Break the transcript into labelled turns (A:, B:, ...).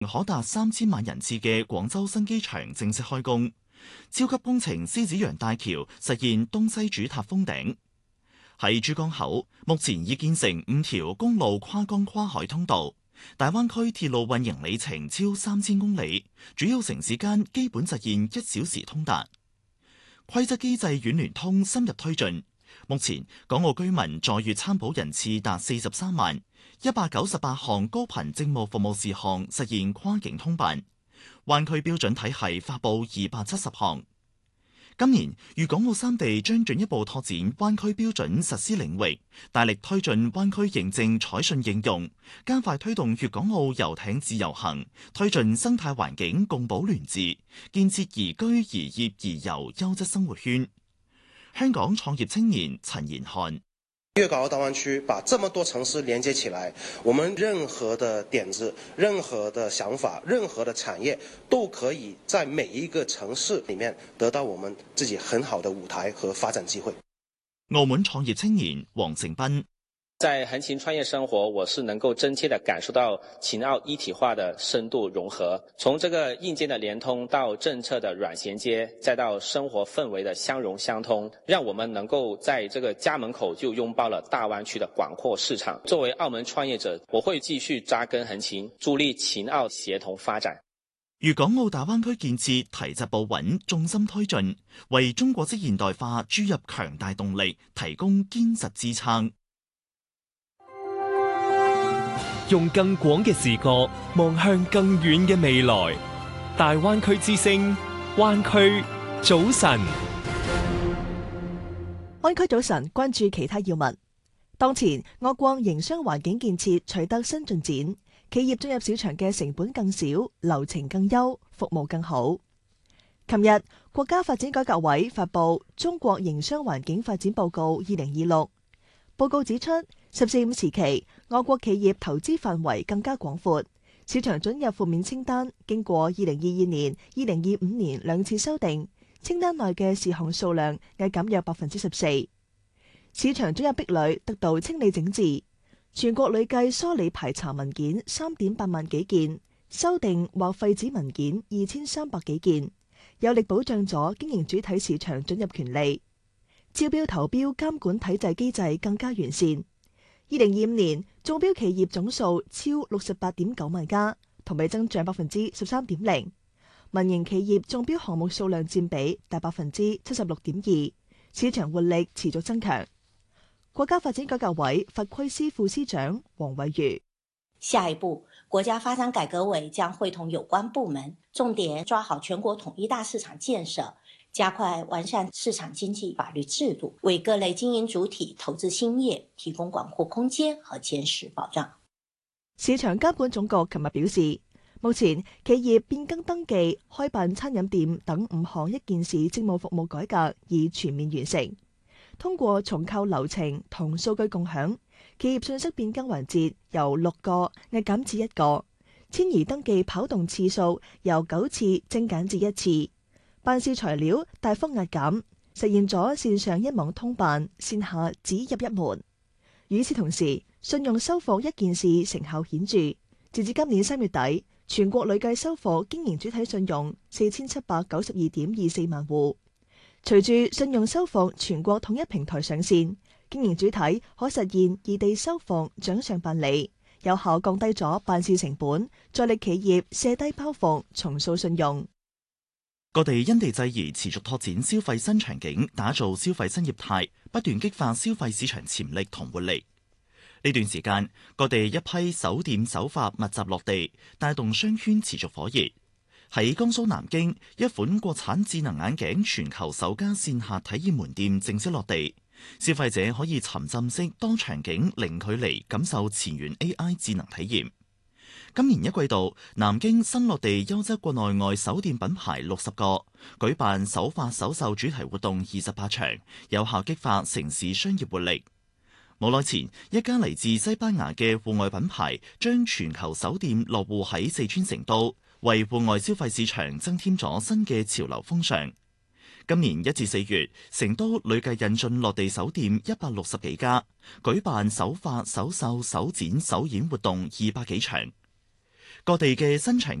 A: 可達3000萬人次嘅廣州新機場正式開工，超級工程獅子洋大橋實現東西主塔封頂。喺珠江口，目前已建成5條公路跨江跨海通道，大灣區鐵路運營里程超3000公里，主要城市間基本實現1小時通達。規則機制軟聯通深入推進，目前港澳居民在粵參保人次達43萬，198項高頻政務服務事項實現跨境通辦，灣區標準體系發布270項。今年粵港澳三地將進一步拓展灣區標準實施領域，大力推進灣區認證採信應用，加快推動粵港澳遊艇自由行，推進生態環境共保聯治，建設宜居宜業宜遊優質生活圈。香港創業青年陳延漢。
B: 粵港澳大灣區把這麼多城市連接起來，我們任何的點子、任何的想法、任何的產業，都可以在每一個城市裏面得到我們自己很好的舞台和發展機會。
A: 澳門創業青年黃成斌。
C: 在橫琴創業生活，我是能夠真切地感受到秦澳一體化的深度融合，從這個硬件的連通到政策的軟銜接，再到生活氛圍的相融相通，讓我們能夠在這個家門口就擁抱了大灣區的廣闊市場。作為澳門創業者，我會繼續扎根橫琴，助力秦澳協同發展。
A: 粵港澳大灣區建設提質步穩，重心推進，為中國式現代化注入強大動力，提供堅實支撐。
D: 用更廣嘅視角望向更遠嘅未來，大灣區之聲，灣區早晨。
E: 灣區早晨，關注其他要聞。當前我國營商環境建設取得新進展，企業進入市場嘅成本更少，流程更優，服務更好。琴日，國家發展改革委發布《中國營商環境發展報告2026》，報告指出，十四五時期，我國企業投資範圍更加廣闊，市場准入負面清單經過2022年、2025年兩次修訂，清單內嘅事項數量略減約14%，市場准入壁壘得到清理整治，全國累計梳理排查文件3.8萬幾件，修訂或廢止文件2300幾件，有力保障咗經營主體市場准入權利，招標投標監管體制機制更加完善。2025年中標企業總數超68.9萬家，同比增長13.0%。民營企業中標項目數量佔比達76.2%，市場活力持續增強。國家發展改革委法規司副司長黃偉瑜：
F: 下一步，國家發展改革委將會同有關部門，重點抓好全國統一大市場建設，加快完善市場經濟法律制度，為各類經營主體投資興業提供廣闊空間和堅實保障。
E: 市場監管總局琴日表示，目前企業變更登記、開辦餐飲店等5項一件事政務服務改革已全面完成。通過重構流程同數據共享，企業信息變更環節由6個壓減至1個，遷移登記跑動次數由9次精簡至1次。辦事材料大幅壓減，實現咗線上一網通辦，線下只入一門。與此同時，信用修復一件事成效顯著，截至今年3月底，全國累計修復經營主體信用4792.24萬戶。隨住信用修復全國統一平台上線，經營主體可實現異地修復掌上辦理，有效降低咗辦事成本，助力企業卸低包袱，重塑信用。
A: 各地因地制宜持續拓展消費新場景，打造消費新業態，不斷激發消費市場潛力同活力。呢段時間，各地一批首店首發密集落地，帶動商圈持續火熱。喺江蘇南京，一款國產智能眼鏡全球首家線下體驗門店正式落地，消費者可以沉浸式多場景零距離感受前沿 AI 智能體驗。今年1季度，南京新落地優質國內外首店品牌60個，舉辦首發首售主題活動28場，有效激發城市商業活力。冇耐前，一家嚟自西班牙嘅戶外品牌將全球首店落戶喺四川成都，為戶外消費市場增添咗新嘅潮流風尚。今年1至4月，成都累計引進落地首店160幾家，舉辦首發、首售、首展、首演活動200幾場。 各地嘅新場